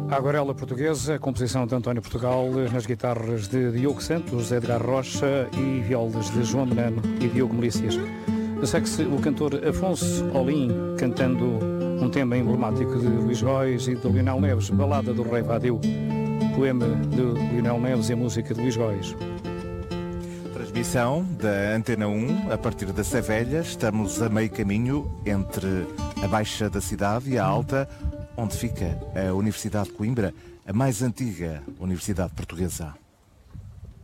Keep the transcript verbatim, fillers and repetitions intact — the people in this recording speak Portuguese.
A Aguarela Portuguesa, a composição de António Portugal, nas guitarras de Diogo Santos, Edgar Rocha e violas de João Menano e Diogo Melícias. Segue-se o cantor Afonso Olim cantando um tema emblemático de Luís Góis e de Lionel Neves, Balada do Rei Vadeu, poema de Lionel Neves e a música de Luís Góis. Transmissão da Antena um, a partir da Sevelha. Estamos a meio caminho entre a Baixa da cidade e a Alta, onde fica a Universidade de Coimbra, a mais antiga universidade portuguesa.